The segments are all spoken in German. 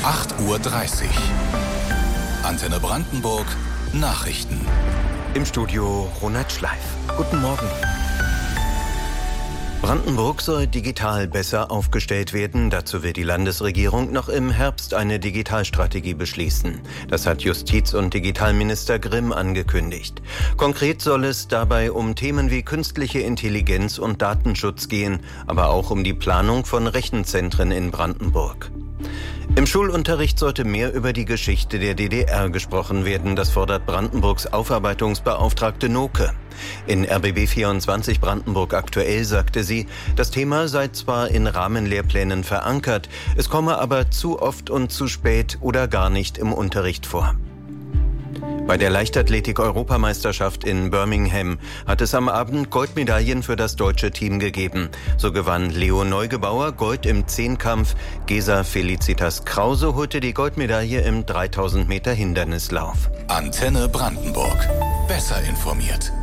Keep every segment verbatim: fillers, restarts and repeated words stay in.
acht Uhr dreißig. Antenne Brandenburg Nachrichten. Im Studio Ronald Schleif. Guten Morgen. Brandenburg soll digital besser aufgestellt werden. Dazu will die Landesregierung noch im Herbst eine Digitalstrategie beschließen. Das hat Justiz- und Digitalminister Grimm angekündigt. Konkret soll es dabei um Themen wie künstliche Intelligenz und Datenschutz gehen, aber auch um die Planung von Rechenzentren in Brandenburg. Im Schulunterricht sollte mehr über die Geschichte der D D R gesprochen werden. Das fordert Brandenburgs Aufarbeitungsbeauftragte Noke. In R B B vierundzwanzig Brandenburg aktuell sagte sie, das Thema sei zwar in Rahmenlehrplänen verankert, es komme aber zu oft und zu spät oder gar nicht im Unterricht vor. Bei der Leichtathletik-Europameisterschaft in Birmingham hat es am Abend Goldmedaillen für das deutsche Team gegeben. So gewann Leo Neugebauer Gold im Zehnkampf. Gesa Felicitas Krause holte die Goldmedaille im dreitausend Meter Hindernislauf. Antenne Brandenburg. Besser informiert.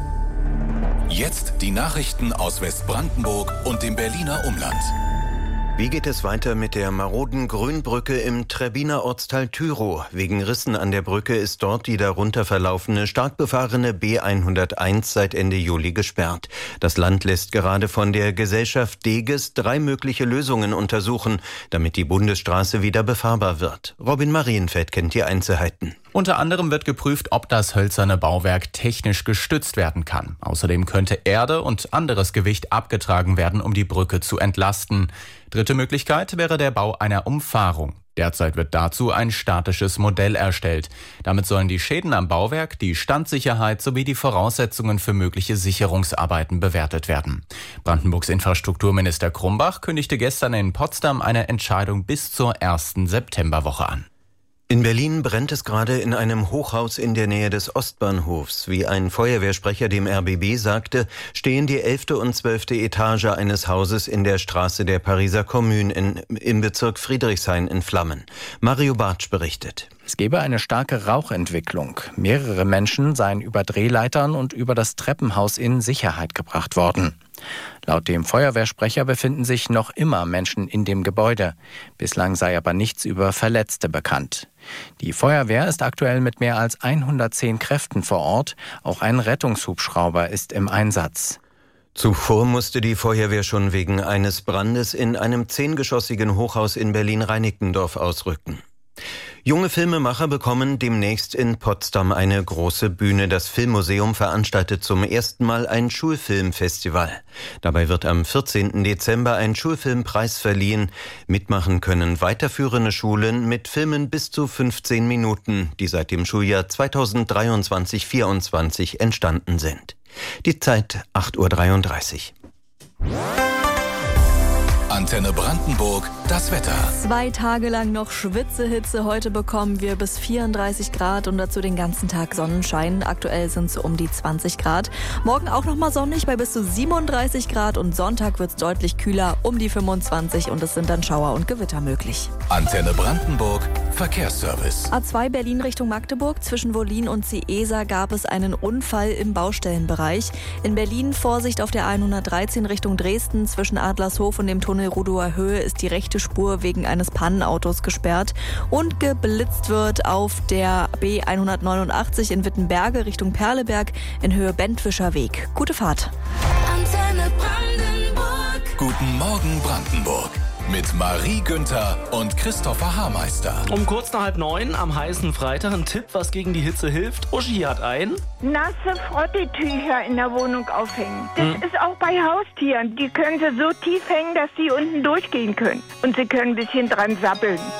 Jetzt die Nachrichten aus Westbrandenburg und dem Berliner Umland. Wie geht es weiter mit der maroden Grünbrücke im Trebbiner Ortsteil Tyrow? Wegen Rissen an der Brücke ist dort die darunter verlaufene, stark befahrene B hunderteins seit Ende Juli gesperrt. Das Land lässt gerade von der Gesellschaft Deges drei mögliche Lösungen untersuchen, damit die Bundesstraße wieder befahrbar wird. Robin Marienfeld kennt die Einzelheiten. Unter anderem wird geprüft, ob das hölzerne Bauwerk technisch gestützt werden kann. Außerdem könnte Erde und anderes Gewicht abgetragen werden, um die Brücke zu entlasten. Dritte Möglichkeit wäre der Bau einer Umfahrung. Derzeit wird dazu ein statisches Modell erstellt. Damit sollen die Schäden am Bauwerk, die Standsicherheit sowie die Voraussetzungen für mögliche Sicherungsarbeiten bewertet werden. Brandenburgs Infrastrukturminister Krumbach kündigte gestern in Potsdam eine Entscheidung bis zur ersten Septemberwoche an. In Berlin brennt es gerade in einem Hochhaus in der Nähe des Ostbahnhofs. Wie ein Feuerwehrsprecher dem R B B sagte, stehen die elfte und zwölfte Etage eines Hauses in der Straße der Pariser Kommune in, im Bezirk Friedrichshain in Flammen. Mario Bartsch berichtet. Es gebe eine starke Rauchentwicklung. Mehrere Menschen seien über Drehleitern und über das Treppenhaus in Sicherheit gebracht worden. Laut dem Feuerwehrsprecher befinden sich noch immer Menschen in dem Gebäude. Bislang sei aber nichts über Verletzte bekannt. Die Feuerwehr ist aktuell mit mehr als hundertzehn Kräften vor Ort. Auch ein Rettungshubschrauber ist im Einsatz. Zuvor musste die Feuerwehr schon wegen eines Brandes in einem zehngeschossigen Hochhaus in Berlin-Reinickendorf ausrücken. Junge Filmemacher bekommen demnächst in Potsdam eine große Bühne. Das Filmmuseum veranstaltet zum ersten Mal ein Schulfilmfestival. Dabei wird am vierzehnten Dezember ein Schulfilmpreis verliehen. Mitmachen können weiterführende Schulen mit Filmen bis zu fünfzehn Minuten, die seit dem Schuljahr zweitausenddreiundzwanzig vierundzwanzig entstanden sind. Die Zeit acht Uhr dreiunddreißig. Antenne Brandenburg, das Wetter. Zwei Tage lang noch Schwitzehitze. Heute bekommen wir bis vierunddreißig Grad und dazu den ganzen Tag Sonnenschein. Aktuell sind es um die zwanzig Grad. Morgen auch nochmal sonnig bei bis zu siebenunddreißig Grad und Sonntag wird es deutlich kühler, um die fünfundzwanzig und es sind dann Schauer und Gewitter möglich. Antenne Brandenburg, Verkehrsservice. A zwei Berlin Richtung Magdeburg. Zwischen Wollin und Ciesa gab es einen Unfall im Baustellenbereich. In Berlin Vorsicht auf der hundertdreizehn Richtung Dresden. Zwischen Adlershof und dem Tunnel Rudower Höhe ist die rechte Spur wegen eines Pannenautos gesperrt und geblitzt wird auf der B hundertneunundachtzig in Wittenberge Richtung Perleberg in Höhe Bentwischer Weg. Gute Fahrt. Antenne Brandenburg. Guten Morgen Brandenburg. Mit Marie Günther und Christopher Haarmeister. Um kurz nach halb neun am heißen Freitag ein Tipp, was gegen die Hitze hilft. Uschi hat ein. Nasse Frottetücher in der Wohnung aufhängen. Das Hm. ist auch bei Haustieren. Die können sie so tief hängen, dass sie unten durchgehen können. Und sie können ein bisschen dran sabbeln.